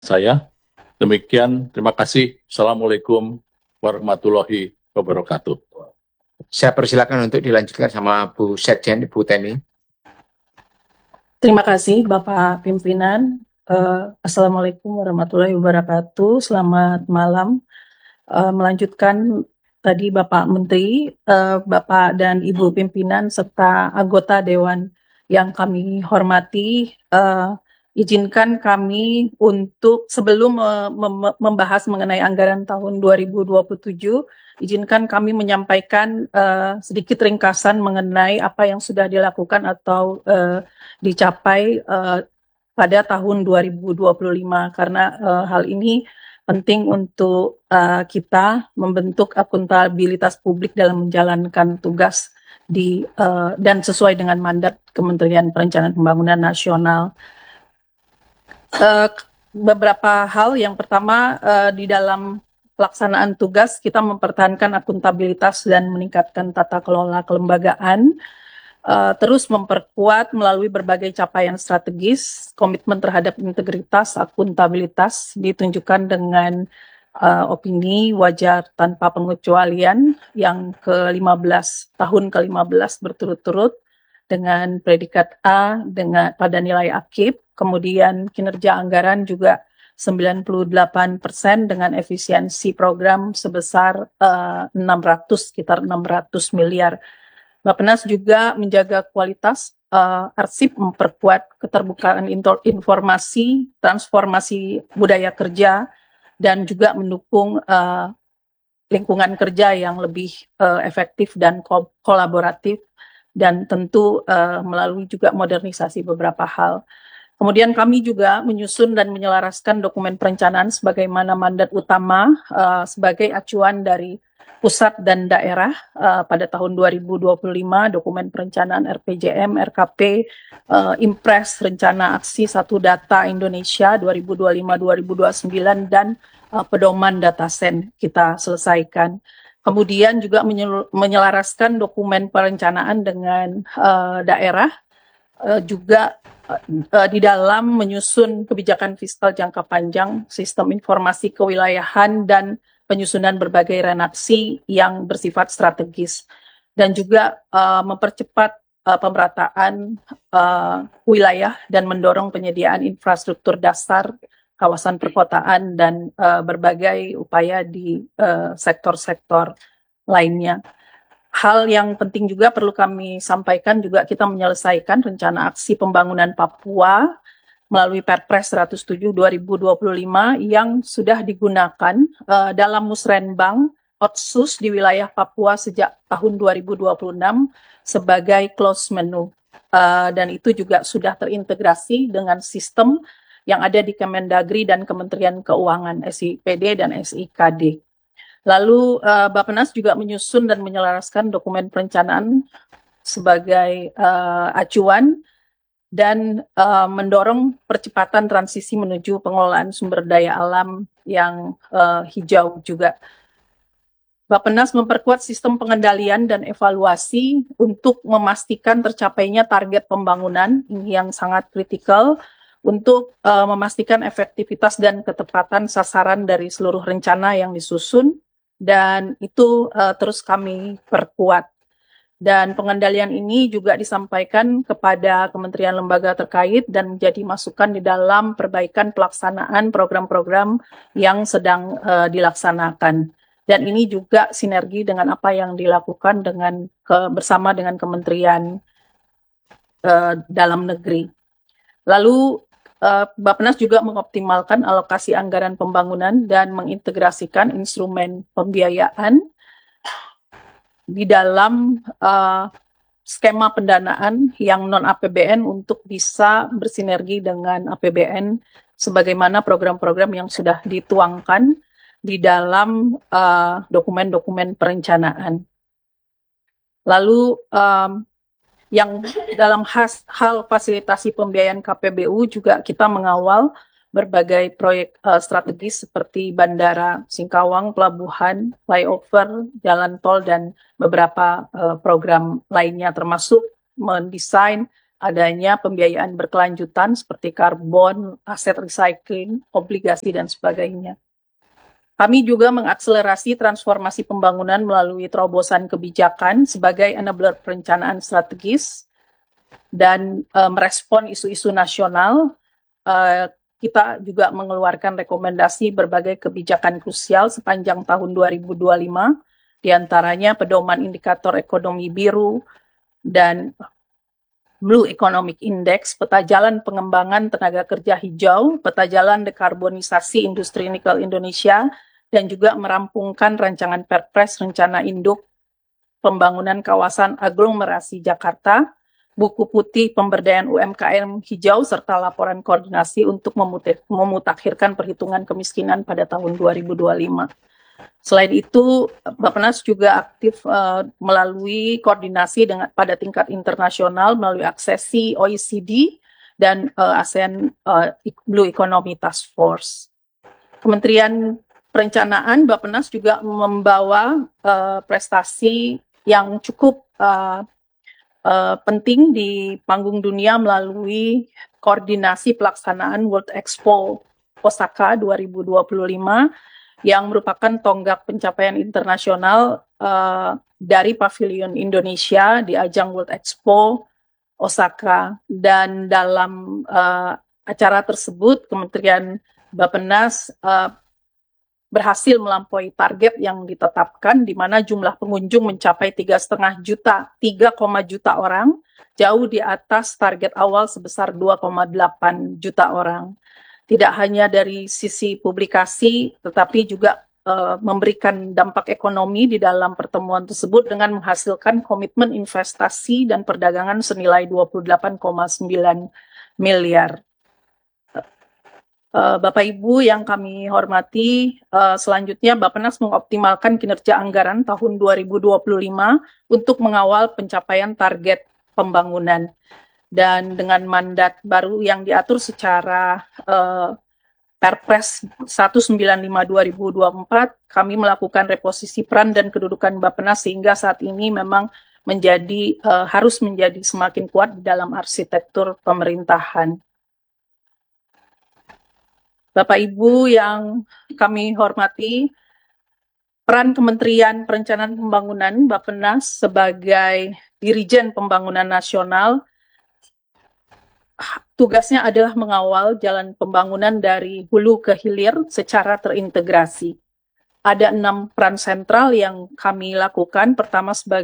saya. Demikian, terima kasih. Assalamualaikum warahmatullahi wabarakatuh. Saya persilakan untuk dilanjutkan sama Bu Sekjen, Ibu Teni. Terima kasih Bapak Pimpinan. Assalamualaikum warahmatullahi wabarakatuh. Selamat malam. Melanjutkan tadi Bapak Menteri, Bapak dan Ibu Pimpinan serta anggota Dewan yang kami hormati, izinkan kami untuk sebelum membahas mengenai anggaran tahun 2027, izinkan kami menyampaikan sedikit ringkasan mengenai apa yang sudah dilakukan atau dicapai pada tahun 2025, karena hal ini penting untuk kita membentuk akuntabilitas publik dalam menjalankan tugas dan sesuai dengan mandat Kementerian Perencanaan Pembangunan Nasional. Beberapa hal, yang pertama di dalam pelaksanaan tugas kita mempertahankan akuntabilitas dan meningkatkan tata kelola kelembagaan, terus memperkuat melalui berbagai capaian strategis, komitmen terhadap integritas, akuntabilitas ditunjukkan dengan opini wajar tanpa pengecualian yang ke-15, tahun ke-15 berturut-turut dengan predikat A pada nilai AKIP, kemudian kinerja anggaran juga 98% dengan efisiensi program sebesar sekitar 600 miliar. Bappenas juga menjaga kualitas arsip, memperkuat keterbukaan informasi, transformasi budaya kerja, dan juga mendukung lingkungan kerja yang lebih efektif dan kolaboratif, dan tentu melalui juga modernisasi beberapa hal. Kemudian kami juga menyusun dan menyelaraskan dokumen perencanaan sebagaimana mandat utama sebagai acuan dari pusat dan daerah pada tahun 2025, dokumen perencanaan RPJM, RKP, Impres, Rencana Aksi Satu Data Indonesia 2025-2029, dan pedoman datasen kita selesaikan. Kemudian juga menyelaraskan dokumen perencanaan dengan daerah, juga di dalam menyusun kebijakan fiskal jangka panjang, sistem informasi kewilayahan, dan penyusunan berbagai renaksi yang bersifat strategis, dan juga mempercepat pemerataan wilayah dan mendorong penyediaan infrastruktur dasar kawasan perkotaan dan berbagai upaya di sektor-sektor lainnya. Hal yang penting juga perlu kami sampaikan juga, kita menyelesaikan rencana aksi pembangunan Papua melalui Perpres 107 2025 yang sudah digunakan dalam musrenbang Otsus di wilayah Papua sejak tahun 2026 sebagai close menu, dan itu juga sudah terintegrasi dengan sistem yang ada di Kemendagri dan Kementerian Keuangan, SIPD dan SIKD. Lalu Bappenas juga menyusun dan menyelaraskan dokumen perencanaan sebagai acuan dan mendorong percepatan transisi menuju pengelolaan sumber daya alam yang hijau juga. Bappenas memperkuat sistem pengendalian dan evaluasi untuk memastikan tercapainya target pembangunan yang sangat kritikal untuk memastikan efektivitas dan ketepatan sasaran dari seluruh rencana yang disusun, dan itu terus kami perkuat. Dan pengendalian ini juga disampaikan kepada kementerian lembaga terkait dan menjadi masukan di dalam perbaikan pelaksanaan program-program yang sedang dilaksanakan. Dan ini juga sinergi dengan apa yang dilakukan bersama dengan Kementerian Dalam Negeri. Lalu Bappenas juga mengoptimalkan alokasi anggaran pembangunan dan mengintegrasikan instrumen pembiayaan di dalam skema pendanaan yang non-APBN untuk bisa bersinergi dengan APBN sebagaimana program-program yang sudah dituangkan di dalam dokumen-dokumen perencanaan. Lalu yang dalam hal fasilitasi pembiayaan KPBU juga kita mengawal berbagai proyek strategis seperti Bandara Singkawang, pelabuhan, flyover, jalan tol, dan beberapa program lainnya, termasuk mendesain adanya pembiayaan berkelanjutan seperti karbon, aset recycling, obligasi, dan sebagainya. Kami juga mengakselerasi transformasi pembangunan melalui terobosan kebijakan sebagai enabler perencanaan strategis dan merespon isu-isu nasional. Kita juga mengeluarkan rekomendasi berbagai kebijakan krusial sepanjang tahun 2025, diantaranya pedoman indikator ekonomi biru dan Blue Economic Index, peta jalan pengembangan tenaga kerja hijau, peta jalan dekarbonisasi industri nikel Indonesia, dan juga merampungkan rancangan Perpres Rencana Induk Pembangunan Kawasan Aglomerasi Jakarta, buku putih pemberdayaan UMKM hijau, serta laporan koordinasi untuk memutakhirkan perhitungan kemiskinan pada tahun 2025. Selain itu, Bappenas juga aktif melalui koordinasi pada tingkat internasional melalui aksesi OECD dan ASEAN Blue Economy Task Force. Kementerian Perencanaan Bappenas juga membawa prestasi yang cukup penting di panggung dunia melalui koordinasi pelaksanaan World Expo Osaka 2025 yang merupakan tonggak pencapaian internasional dari Pavilion Indonesia di ajang World Expo Osaka. Dan dalam acara tersebut Kementerian Bappenas berhasil melampaui target yang ditetapkan, di mana jumlah pengunjung mencapai 3,5 juta orang, jauh di atas target awal sebesar 2,8 juta orang. Tidak hanya dari sisi publikasi, tetapi juga memberikan dampak ekonomi di dalam pertemuan tersebut dengan menghasilkan komitmen investasi dan perdagangan senilai 28,9 miliar. Bapak Ibu yang kami hormati, selanjutnya Bappenas mengoptimalkan kinerja anggaran tahun 2025 untuk mengawal pencapaian target pembangunan. Dan dengan mandat baru yang diatur secara Perpres 195/2024, kami melakukan reposisi peran dan kedudukan Bappenas sehingga saat ini memang harus menjadi semakin kuat di dalam arsitektur pemerintahan. Bapak Ibu yang kami hormati, peran Kementerian Perencanaan Pembangunan Bappenas sebagai Dirijen Pembangunan Nasional, tugasnya adalah mengawal jalan pembangunan dari hulu ke hilir secara terintegrasi. Ada 6 peran sentral yang kami lakukan. Pertama, sebagai